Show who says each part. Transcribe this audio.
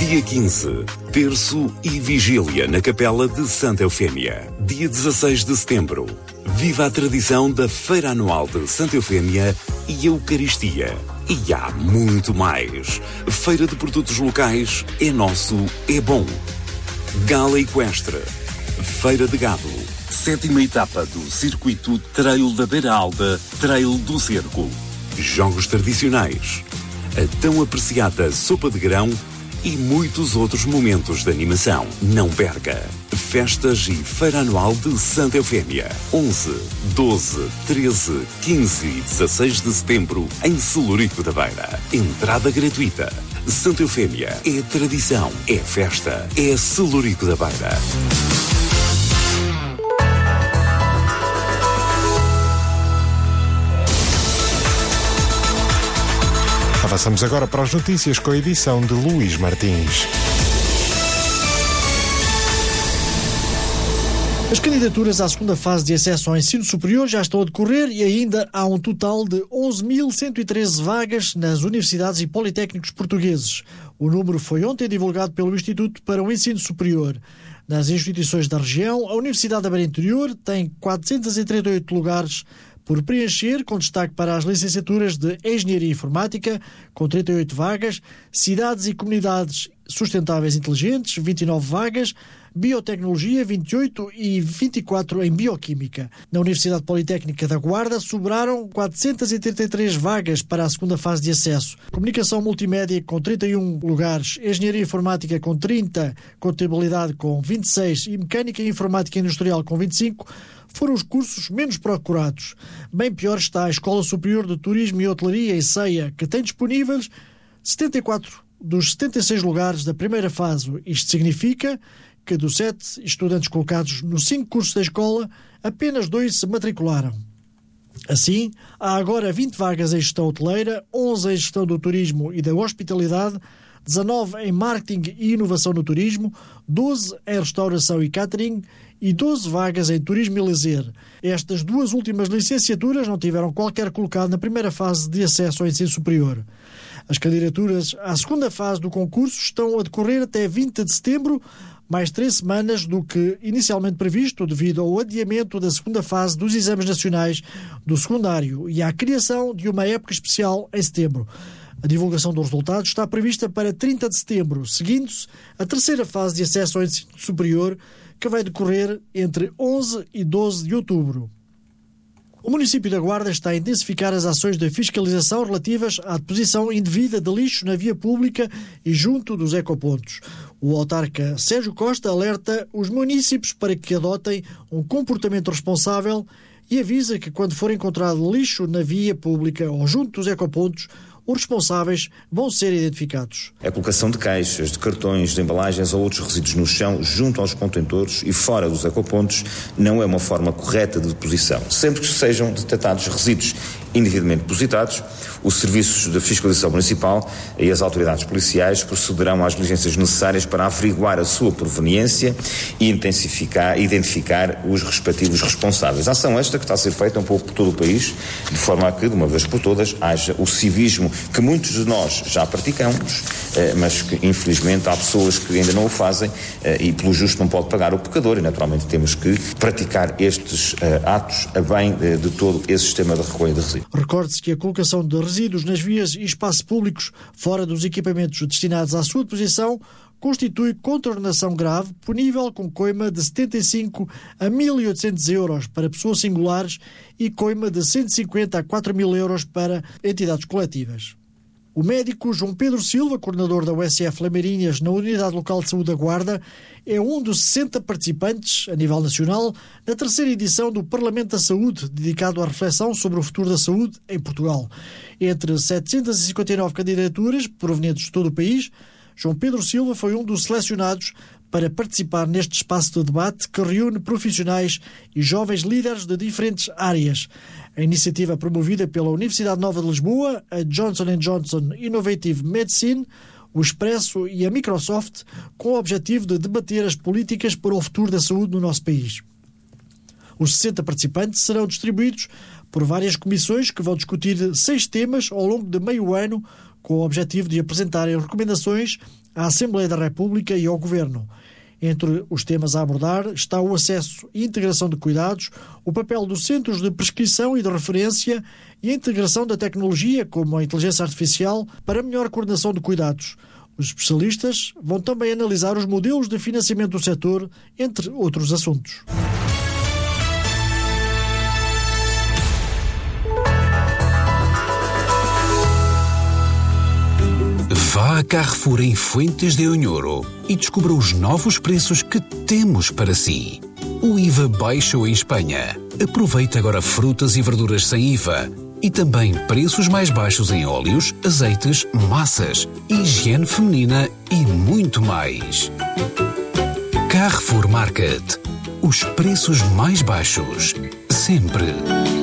Speaker 1: Dia 15, terço e vigília na Capela de Santa Eufémia. Dia 16 de setembro, viva a tradição da Feira Anual de Santa Eufémia e Eucaristia. E há muito mais. Feira de produtos locais é nosso, é bom. Gala Equestre, Feira de Gado, 7ª etapa do circuito Trail da Beira Alta, Trail do Cerco. Jogos tradicionais, a tão apreciada sopa de grão e muitos outros momentos de animação. Não perca! Festas e Feira Anual de Santa Eufémia. 11, 12, 13, 15 e 16 de setembro em Celurico da Beira. Entrada gratuita. Santa Eufémia é tradição, é festa, é Celurico da Beira.
Speaker 2: Avançamos agora para as notícias com a edição de Luís Martins.
Speaker 3: As candidaturas à segunda fase de acesso ao ensino superior já estão a decorrer e ainda há um total de 11.113 vagas nas universidades e politécnicos portugueses. O número foi ontem divulgado pelo Instituto para o Ensino Superior. Nas instituições da região, a Universidade da Beira Interior tem 438 lugares por preencher, com destaque para as licenciaturas de Engenharia Informática, com 38 vagas, Cidades e Comunidades Sustentáveis Inteligentes, 29 vagas, Biotecnologia, 28 e 24 em Bioquímica. Na Universidade Politécnica da Guarda sobraram 433 vagas para a segunda fase de acesso. Comunicação Multimédia com 31 lugares, Engenharia Informática com 30, Contabilidade com 26 e Mecânica e Informática Industrial com 25 foram os cursos menos procurados. Bem pior está a Escola Superior de Turismo e Hotelaria em Ceia, que tem disponíveis 74 dos 76 lugares da primeira fase. Isto significa que dos 7 estudantes colocados nos 5 cursos da escola, apenas 2 se matricularam. Assim, há agora 20 vagas em gestão hoteleira, 11 em gestão do turismo e da hospitalidade, 19 em marketing e inovação no turismo, 12 em restauração e catering e 12 vagas em turismo e lazer. Estas duas últimas licenciaturas não tiveram qualquer colocado na primeira fase de acesso ao ensino superior. As candidaturas à segunda fase do concurso estão a decorrer até 20 de setembro, mais 3 semanas do que inicialmente previsto devido ao adiamento da segunda fase dos exames nacionais do secundário e à criação de uma época especial em setembro. A divulgação dos resultados está prevista para 30 de setembro, seguindo-se a terceira fase de acesso ao ensino superior, que vai decorrer entre 11 e 12 de outubro. O município da Guarda está a intensificar as ações de fiscalização relativas à deposição indevida de lixo na via pública e junto dos ecopontos. O autarca Sérgio Costa alerta os municípios para que adotem um comportamento responsável e avisa que quando for encontrado lixo na via pública ou junto dos ecopontos, os responsáveis vão ser identificados.
Speaker 4: A colocação de caixas, de cartões, de embalagens ou outros resíduos no chão, junto aos contentores e fora dos ecopontos, não é uma forma correta de deposição. Sempre que sejam detectados resíduos indevidamente depositados, os serviços de fiscalização municipal e as autoridades policiais procederão às diligências necessárias para averiguar a sua proveniência e identificar os respectivos responsáveis. A ação esta que está a ser feita um pouco por todo o país, de forma a que, de uma vez por todas, haja o civismo que muitos de nós já praticamos, mas que infelizmente há pessoas que ainda não o fazem e pelo justo não pode pagar o pecador e naturalmente temos que praticar estes atos a bem de todo esse sistema de recolha de resíduos.
Speaker 3: Recorde-se que a colocação de resíduos nas vias e espaços públicos fora dos equipamentos destinados à sua deposição constitui contraordenação grave, punível com coima de 75 a 1.800 euros para pessoas singulares e coima de 150 a 4.000 euros para entidades coletivas. O médico João Pedro Silva, coordenador da USF Lameirinhas na Unidade Local de Saúde da Guarda, é um dos 60 participantes, a nível nacional, na terceira edição do Parlamento da Saúde, dedicado à reflexão sobre o futuro da saúde em Portugal. Entre 759 candidaturas provenientes de todo o país, João Pedro Silva foi um dos selecionados para participar neste espaço de debate que reúne profissionais e jovens líderes de diferentes áreas. A iniciativa promovida pela Universidade Nova de Lisboa, a Johnson & Johnson Innovative Medicine, o Expresso e a Microsoft, com o objetivo de debater as políticas para o futuro da saúde no nosso país. Os 60 participantes serão distribuídos por várias comissões que vão discutir 6 temas ao longo de meio ano, com o objetivo de apresentarem recomendações à Assembleia da República e ao Governo. Entre os temas a abordar está o acesso e integração de cuidados, o papel dos centros de prescrição e de referência e a integração da tecnologia, como a inteligência artificial, para melhor coordenação de cuidados. Os especialistas vão também analisar os modelos de financiamento do setor, entre outros assuntos.
Speaker 5: Vá a Carrefour em Fuentes de Onhoro e descubra os novos preços que temos para si. O IVA baixou em Espanha. Aproveite agora frutas e verduras sem IVA e também preços mais baixos em óleos, azeites, massas, higiene feminina e muito mais. Carrefour Market. Os preços mais baixos. Sempre.